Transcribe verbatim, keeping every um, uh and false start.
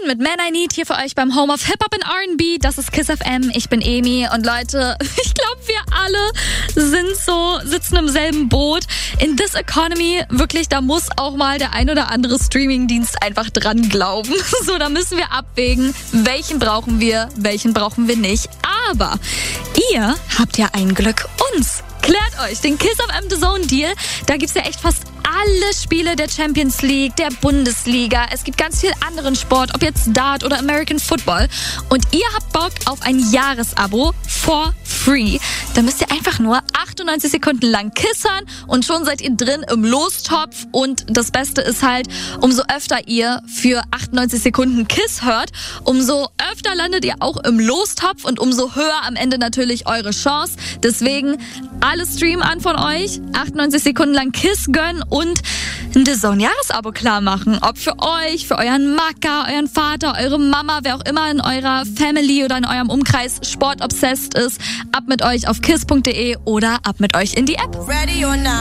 mit Man I Need hier für euch beim Home of Hip-Hop and R and B. Das ist Kiss F M, ich bin Emi und Leute, ich glaube, wir alle sind so, sitzen im selben Boot. In this economy, wirklich, da muss auch mal der ein oder andere Streamingdienst einfach dran glauben. So, da müssen wir abwägen, welchen brauchen wir, welchen brauchen wir nicht. Aber ihr habt ja ein Glück, uns. Klärt euch den Kiss F M The Zone Deal. Da gibt's ja echt fast alle Spiele der Champions League, der Bundesliga. Es gibt ganz viel anderen Sport, ob jetzt Dart oder American Football. Und ihr habt Bock auf ein Jahresabo for free. Da müsst ihr einfach nur achtundneunzig Sekunden lang kissern und schon seid ihr drin im Lostopf. Und das Beste ist halt, umso öfter ihr für achtundneunzig Sekunden Kiss hört, umso öfter landet ihr auch im Lostopf und umso höher am Ende natürlich eure Chance. Deswegen alle Stream an von euch, achtundneunzig Sekunden lang Kiss gönnen und ein The Zone Jahresabo klar machen. Ob für euch, für euren Macker, euren Vater, eure Mama, wer auch immer in eurer Family oder in eurem Umkreis sportobsessed ist. Ab mit euch auf kiss punkt de oder ab mit euch in die App. Ready or not.